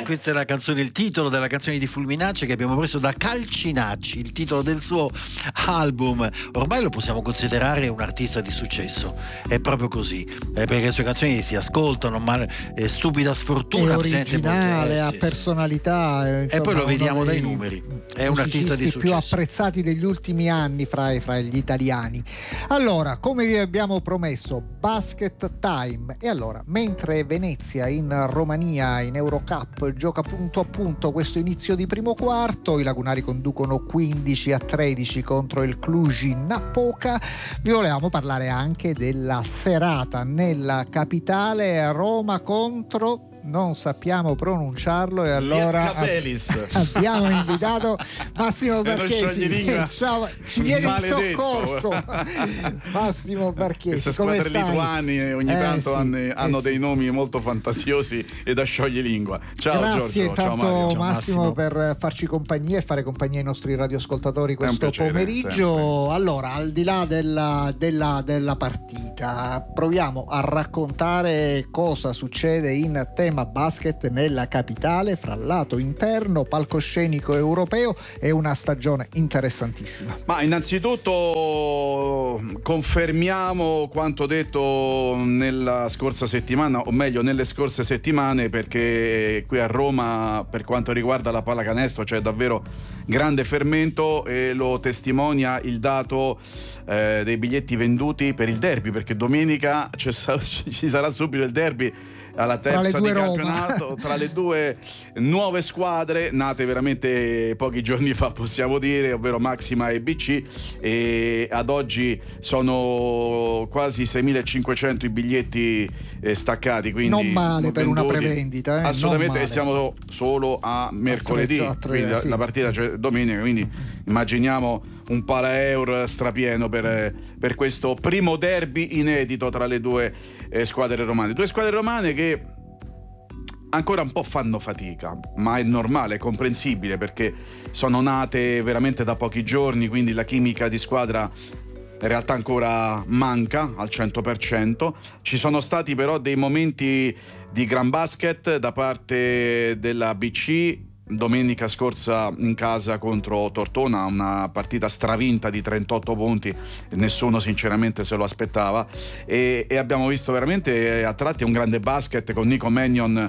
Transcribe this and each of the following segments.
Questa è la canzone, il titolo della canzone di Fulminacci che abbiamo preso da Calcinacci, il titolo del suo album. Ormai lo possiamo considerare un artista di successo, è proprio così, perché le sue canzoni si ascoltano, ma Stupida sfortuna è originale, ha personalità, insomma, e poi lo vediamo dai numeri, è un artista di successo, più apprezzati degli ultimi anni fra gli italiani. Allora, come vi abbiamo promesso, Basket Time. E allora, mentre Venezia in Romania in Eurocup gioca punto a punto questo inizio di primo quarto, i lagunari conducono 15-13 contro il Cluj-Napoca, vi volevamo parlare anche della serata nella capitale, Roma contro, non sappiamo pronunciarlo, e allora abbiamo invitato Massimo Barchesi. Ciao, ci viene in soccorso. Massimo Barchesi, queste squadre lituane ogni tanto hanno dei nomi molto fantasiosi e da scioglie-lingua. Ciao, grazie Giorgio. Intanto, ciao Mario. ciao Massimo, per farci compagnia e fare compagnia ai nostri radioascoltatori questo pomeriggio. Sempre. Allora, al di là della partita, proviamo a raccontare cosa succede in tema basket nella capitale, fra lato interno, palcoscenico europeo, e una stagione interessantissima. Ma innanzitutto confermiamo quanto detto nella scorsa settimana, o meglio nelle scorse settimane, perché qui a Roma per quanto riguarda la pallacanestro c'è davvero grande fermento, e lo testimonia il dato dei biglietti venduti per il derby, perché domenica ci sarà subito il derby alla terza di campionato tra le due nuove squadre nate veramente pochi giorni fa, possiamo dire, ovvero Maxima e BC, e ad oggi sono quasi 6.500 i biglietti staccati, quindi non male per una prevendita, assolutamente, e siamo solo a mercoledì, quindi la partita c'è domenica, quindi immaginiamo un Palaeur strapieno per questo primo derby inedito tra le due squadre romane. Due squadre romane che ancora un po' fanno fatica, ma è normale, è comprensibile, perché sono nate veramente da pochi giorni, quindi la chimica di squadra in realtà ancora manca al 100%. Ci sono stati però dei momenti di gran basket da parte della BC domenica scorsa in casa contro Tortona, una partita stravinta di 38 punti, nessuno sinceramente se lo aspettava, e abbiamo visto veramente a tratti un grande basket con Nico Mannion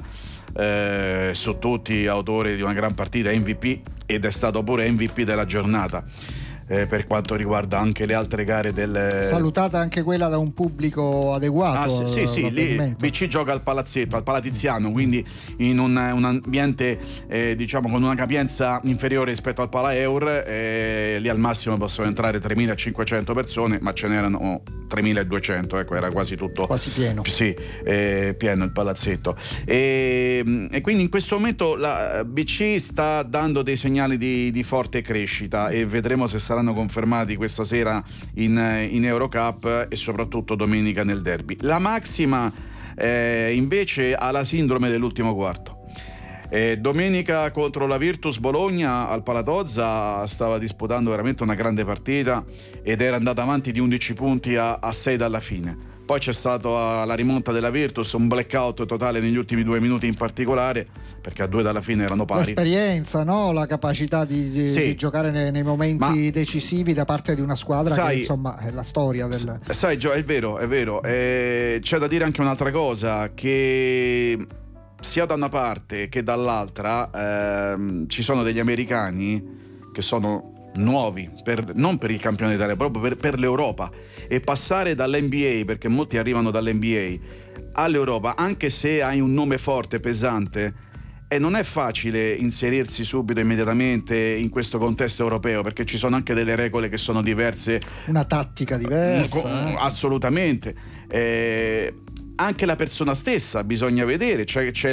su tutti, autore di una gran partita, MVP, ed è stato pure MVP della giornata. Per quanto riguarda anche le altre gare salutata anche quella da un pubblico adeguato. Sì, lì BC gioca al palazzetto, al Palatiziano, quindi in un ambiente diciamo con una capienza inferiore rispetto al Palaeur, lì al massimo possono entrare 3.500 persone, ma ce n'erano 3.200, ecco, era quasi tutto, quasi pieno. Sì, pieno il palazzetto, e quindi in questo momento la BC sta dando dei segnali di forte crescita, e vedremo se saranno confermati questa sera in Eurocup e soprattutto domenica nel derby. La Maxima invece ha la sindrome dell'ultimo quarto. Domenica contro la Virtus Bologna al Palatozza stava disputando veramente una grande partita ed era andata avanti di 11 punti a 6 dalla fine. Poi c'è stata la rimonta della Virtus, un blackout totale negli ultimi 2 minuti in particolare, perché a 2 dalla fine erano pari. L'esperienza, no? La capacità di giocare nei momenti decisivi da parte di una squadra, che insomma è la storia del... Sai Gio, è vero. C'è da dire anche un'altra cosa, che sia da una parte che dall'altra ci sono degli americani che sono nuovi, non per il campione d'Italia, proprio per l'Europa, e passare dall'NBA, perché molti arrivano dall'NBA all'Europa, anche se hai un nome forte, pesante, e non è facile inserirsi subito, immediatamente in questo contesto europeo, perché ci sono anche delle regole che sono diverse, una tattica diversa, assolutamente. Anche la persona stessa bisogna vedere, cioè c'è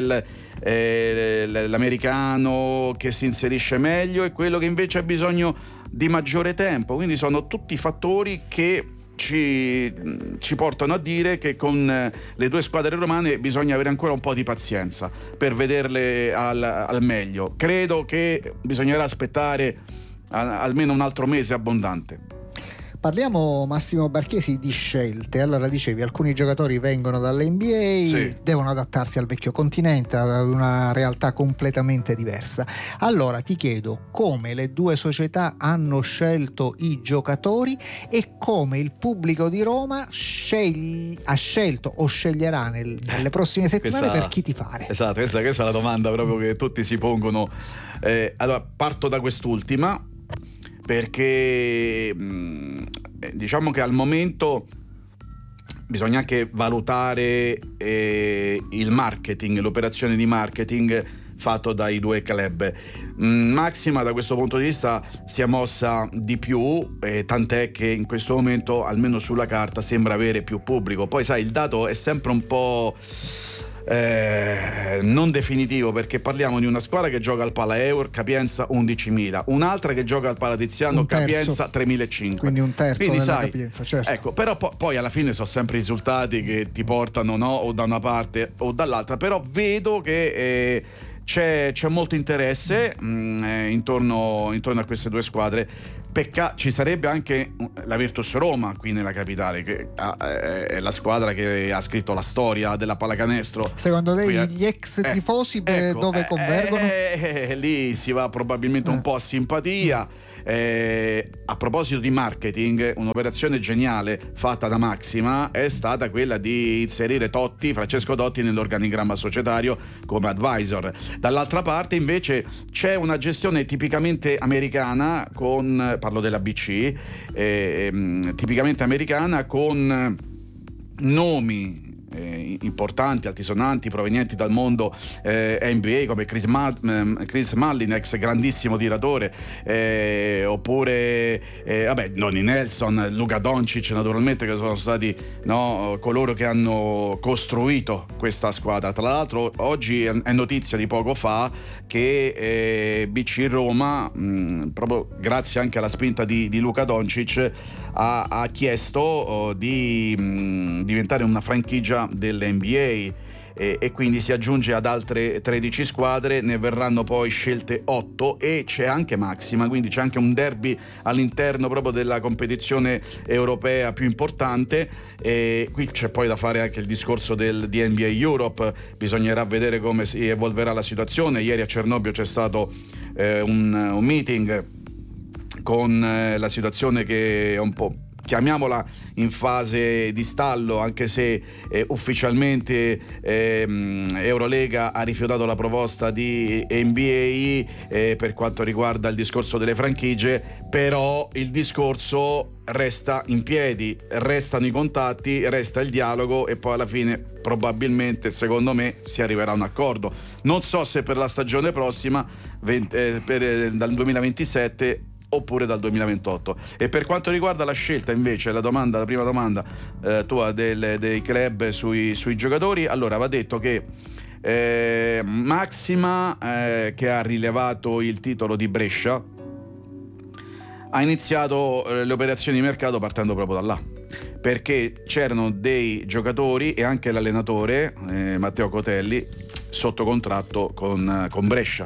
l'americano che si inserisce meglio e quello che invece ha bisogno di maggiore tempo, quindi sono tutti fattori che ci portano a dire che con le due squadre romane bisogna avere ancora un po' di pazienza per vederle al meglio. Credo che bisognerà aspettare almeno un altro mese abbondante. Parliamo, Massimo Barchesi, di scelte. Allora, dicevi, alcuni giocatori vengono dall'NBA, sì, devono adattarsi al vecchio continente, ad una realtà completamente diversa. Allora ti chiedo come le due società hanno scelto i giocatori e come il pubblico di Roma ha scelto o sceglierà nelle prossime settimane per chi tifare. Esatto, questa è la domanda proprio che tutti si pongono. Allora, parto da quest'ultima, perché diciamo che al momento bisogna anche valutare il marketing, l'operazione di marketing fatto dai due club. Maxima da questo punto di vista si è mossa di più, tant'è che in questo momento, almeno sulla carta, sembra avere più pubblico. Poi sai, il dato è sempre un po' non definitivo, perché parliamo di una squadra che gioca al Pala Eur, capienza 11.000, un'altra che gioca al Pala Tiziano, capienza 3.500, quindi un terzo della sai, capienza, certo. Ecco, però poi alla fine sono sempre risultati che ti portano, no, o da una parte o dall'altra, però vedo che c'è molto interesse intorno a queste due squadre. Ci sarebbe anche la Virtus Roma qui nella capitale, che è la squadra che ha scritto la storia della pallacanestro. Secondo lei gli ex tifosi dove convergono? Lì si va probabilmente un po' a simpatia. A proposito di marketing, un'operazione geniale fatta da Maxima è stata quella di inserire Francesco Totti nell'organigramma societario come advisor. Dall'altra parte invece c'è una gestione tipicamente americana, parlo della BC, tipicamente americana, con nomi importanti, altisonanti, provenienti dal mondo NBA, come Chris Mullin, ex grandissimo tiratore, oppure Lonnie Nelson, Luka Doncic, naturalmente, che sono stati coloro che hanno costruito questa squadra. Tra l'altro oggi è notizia di poco fa che BC Roma, proprio grazie anche alla spinta di Luka Doncic, ha chiesto di diventare una franchigia dell'NBA, e quindi si aggiunge ad altre 13 squadre. Ne verranno poi scelte 8 e c'è anche Maxima, quindi c'è anche un derby all'interno proprio della competizione europea più importante. E qui c'è poi da fare anche il discorso di NBA Europe, bisognerà vedere come si evolverà la situazione. Ieri a Cernobbio c'è stato un meeting con la situazione che è un po', chiamiamola, in fase di stallo, anche se ufficialmente Eurolega ha rifiutato la proposta di NBA per quanto riguarda il discorso delle franchigie. Però il discorso resta in piedi, restano i contatti, resta il dialogo, e poi alla fine probabilmente, secondo me, si arriverà a un accordo. Non so se per la stagione prossima, dal 2027 oppure dal 2028. E per quanto riguarda la scelta invece, la prima domanda tua dei club sui giocatori, allora va detto che Maxima, che ha rilevato il titolo di Brescia, ha iniziato le operazioni di mercato partendo proprio da là, perché c'erano dei giocatori e anche l'allenatore Matteo Cotelli sotto contratto con Brescia.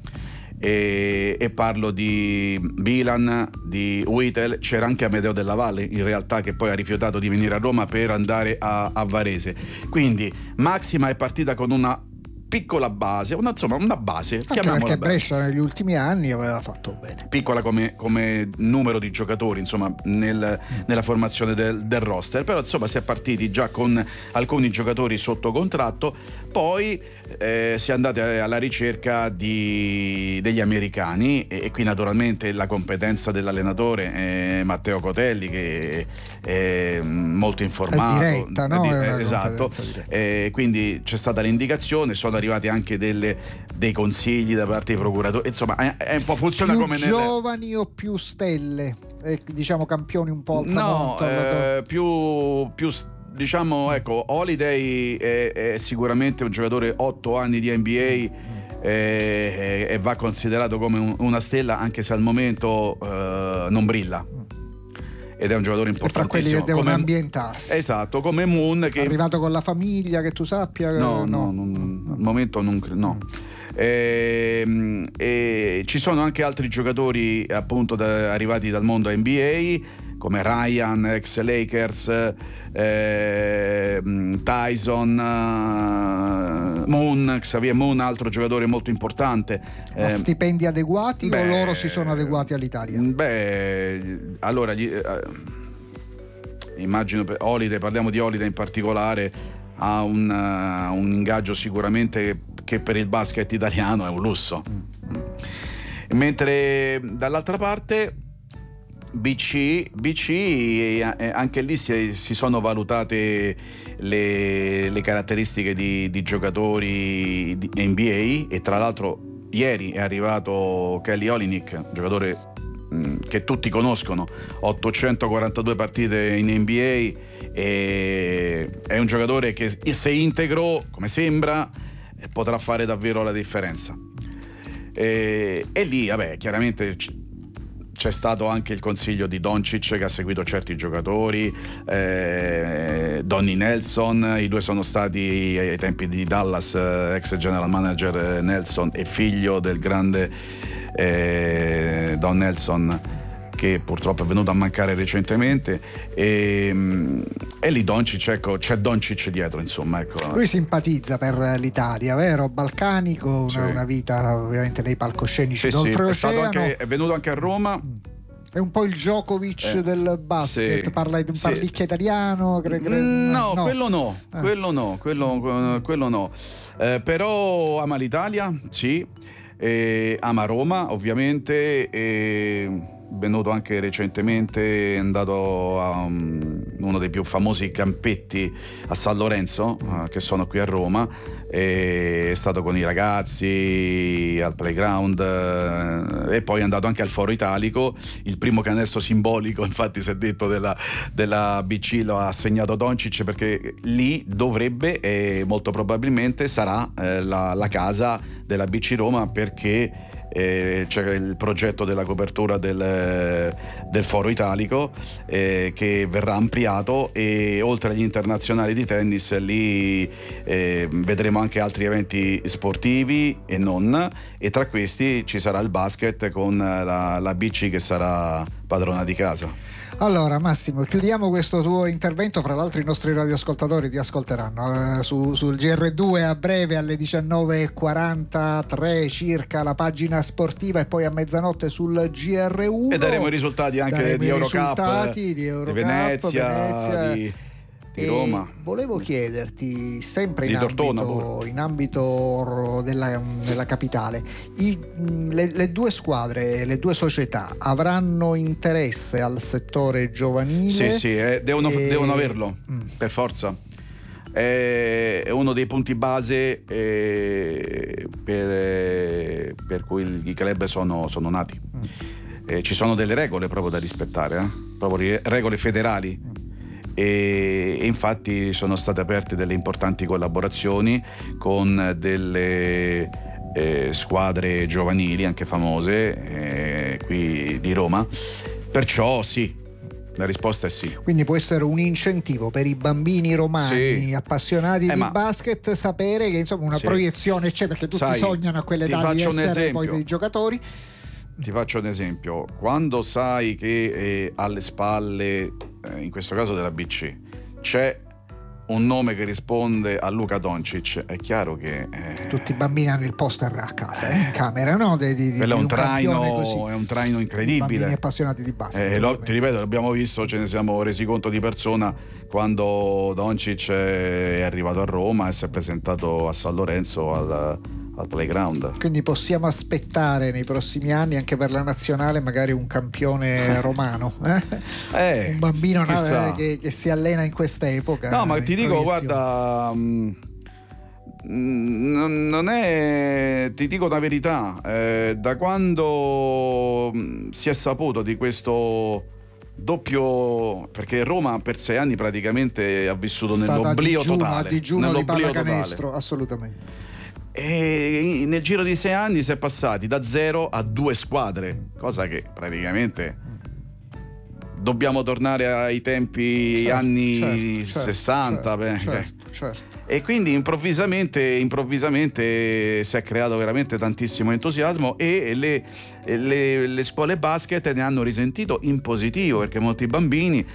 E parlo di Bilan, di Uitel, c'era anche Amedeo Della Valle in realtà, che poi ha rifiutato di venire a Roma per andare a Varese. Quindi Maxima è partita con una piccola base, una base, anche perché Brescia negli ultimi anni aveva fatto bene, piccola come numero di giocatori, insomma, nella formazione del roster, però insomma si è partiti già con alcuni giocatori sotto contratto. Poi si è andati alla ricerca degli americani, e qui naturalmente la competenza dell'allenatore Matteo Cotelli, che è molto informato, è diretta, no? Esatto, quindi c'è stata l'indicazione, sono arrivati anche dei consigli da parte dei procuratori, insomma è un po', funziona più come giovani o più stelle, diciamo campioni un po' al tramonto? Più diciamo, ecco, Holiday è sicuramente un giocatore 8 anni di NBA e va considerato come una stella, anche se al momento non brilla, ed è un giocatore importantissimo, fra quelli che devono ambientarsi. Esatto, come Moon, che è arrivato con la famiglia, che tu sappia. No, al momento no. E ci sono anche altri giocatori appunto arrivati dal mondo NBA, come Ryan, ex Lakers, Tyson, Moon, Xavier Moon, altro giocatore molto importante. Ma stipendi adeguati o loro si sono adeguati all'Italia? Allora immagino Holiday, parliamo di Holiday in particolare, ha un ingaggio sicuramente che per il basket italiano è un lusso. Mentre dall'altra parte BC anche lì si sono valutate le caratteristiche di giocatori di NBA, e tra l'altro ieri è arrivato Kelly Olynyk, giocatore che tutti conoscono, 842 partite in NBA, e è un giocatore che, se integro come sembra, potrà fare davvero la differenza. E lì chiaramente c'è stato anche il consiglio di Doncic, che ha seguito certi giocatori, Donnie Nelson, i due sono stati ai tempi di Dallas, ex general manager Nelson e figlio del grande Don Nelson, che purtroppo è venuto a mancare recentemente, e lì Doncic, ecco, c'è Doncic dietro, insomma, ecco. Lui simpatizza per l'Italia, vero? Balcanico, una vita ovviamente nei palcoscenici d'oltreoceano. È venuto anche a Roma. È un po' il Djokovic del basket, parlicchia italiano? No, quello no. Però ama l'Italia, sì. Ama Roma, ovviamente. Venuto anche recentemente, è andato a uno dei più famosi campetti a San Lorenzo, che sono qui a Roma, è stato con i ragazzi al playground, e poi è andato anche al Foro Italico. Il primo canestro simbolico, infatti, si è detto, della BC lo ha assegnato Doncic, perché lì dovrebbe, e molto probabilmente sarà, la casa della BC Roma, perché c'è il progetto della copertura del Foro Italico, che verrà ampliato, e oltre agli internazionali di tennis lì vedremo anche altri eventi sportivi e non, e tra questi ci sarà il basket con la BC che sarà padrona di casa. Allora Massimo, chiudiamo questo tuo intervento. Fra l'altro i nostri radioascoltatori ti ascolteranno sul GR2 a breve alle 19:43 circa, la pagina sportiva, e poi a mezzanotte sul GR1, e daremo i risultati anche di Eurocup, di Venezia, di Roma. Volevo chiederti, sempre in ambito della capitale, le due squadre, le due società avranno interesse al settore giovanile? Sì, devono averlo, per forza. È uno dei punti base per cui i club sono nati. Ci sono delle regole proprio da rispettare, proprio regole federali. E infatti sono state aperte delle importanti collaborazioni con delle squadre giovanili anche famose qui di Roma, perciò sì, la risposta è sì. Quindi può essere un incentivo per i bambini romani appassionati di basket sapere che insomma una proiezione c'è, perché tutti sognano a quell'età di essere poi dei giocatori. Ti faccio un esempio: quando sai che alle spalle, in questo caso della BC, c'è un nome che risponde a Luka Doncic, è chiaro che tutti i bambini hanno il poster a casa, in camera, no? Quello è un traino incredibile. Bambini appassionati di basket. Ti ripeto, l'abbiamo visto, ce ne siamo resi conto di persona quando Doncic è arrivato a Roma e si è presentato a San Lorenzo al playground. Quindi possiamo aspettare nei prossimi anni anche per la nazionale magari un campione romano, un bambino che si allena in questa epoca. No, ma ti dico, guarda, non è, ti dico una verità, da quando si è saputo di questo doppio, perché Roma per 6 anni praticamente ha vissuto nell'oblio totale, a digiuno di pallacanestro, assolutamente. E nel giro di 6 anni si è passati da 0 a 2 squadre, cosa che praticamente dobbiamo tornare ai tempi anni 60. E quindi improvvisamente si è creato veramente tantissimo entusiasmo e le scuole basket ne hanno risentito in positivo, perché molti bambini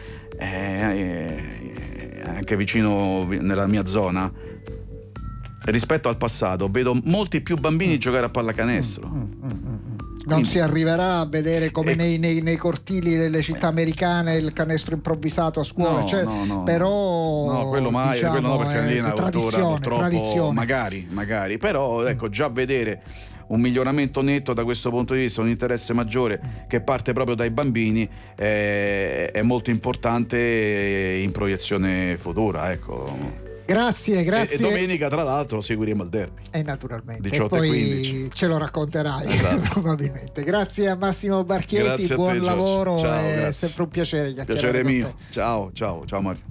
anche vicino nella mia zona, rispetto al passato, vedo molti più bambini giocare a pallacanestro. Non si arriverà a vedere come nei cortili delle città americane il canestro improvvisato a scuola, no. Però quello mai, diciamo, quello no, perché lì è una cultura purtroppo tradizione. Magari, però ecco, già vedere un miglioramento netto da questo punto di vista, un interesse maggiore che parte proprio dai bambini, è molto importante in proiezione futura, ecco. Grazie. E domenica tra l'altro seguiremo il derby. Naturalmente. 18 e poi 15. Ce lo racconterai, esatto. Probabilmente. Grazie a Massimo Barchiesi, Grazie buon a te, lavoro, ciao, è grazie. sempre un piacere chiacchierare Piacere con mio. te. Ciao Mario.